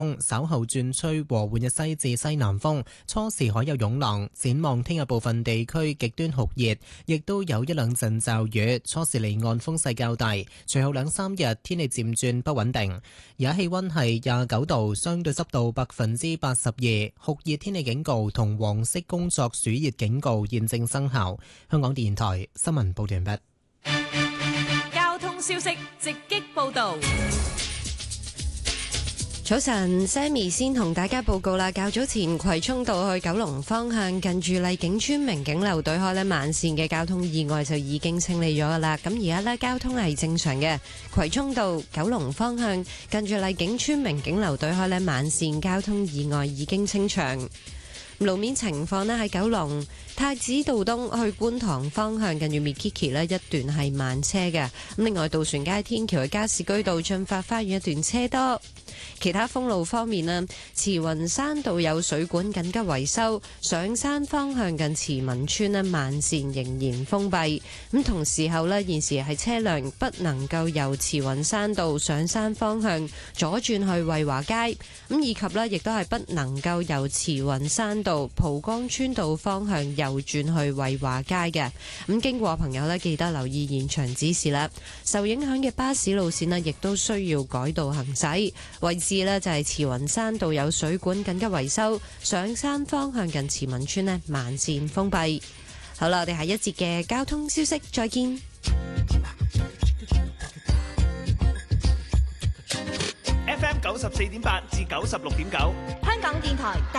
稍後轉吹和緩嘅西至西南風，初時海有湧浪。展望聽日部分地區極端酷熱，亦都有一兩陣驟雨，初時離岸風勢較大。隨後兩三日天氣漸轉不穩定。而家氣溫係29度，相對濕度82%，酷熱天氣警告同黃色工作暑熱警告現正生效。香港電台新聞報道完畢。 交通消息直擊報道。 早晨 ，Sammy 先同大家報告啦。較早前葵涌道去九龍方向近住麗景村明景樓對開呢慢線嘅交通意外就已經清理咗噶啦。咁而家呢，交通係正常嘅。葵涌道九龍方向近住麗景村明景樓對開呢慢線交通意外已經清場。路面情況呢，喺九龍太子道東去觀塘方向近住 Mikiki 呢一段係慢車嘅。咁另外渡船街天橋去加士居道駿發花園一段車多。其他封路方面呢，慈雲山道有水管緊急維修，上山方向近慈民村呢慢線仍然封閉。咁同時候呢，現時係車輛不能夠由慈雲山道上山方向左轉去惠華街，咁以及呢亦都係不能夠由慈雲山道蒲崗村道方向右轉去惠華街嘅。咁經過朋友呢，記得留意現場指示啦。受影響嘅巴士路線呢，亦都需要改道行駛。位置呢，就係慈雲山道有水管緊急維修，上山方向近慈民村呢慢線封閉。好啦，我哋下一節嘅交通消息再見。 FM 94.8至96.9， 香港電台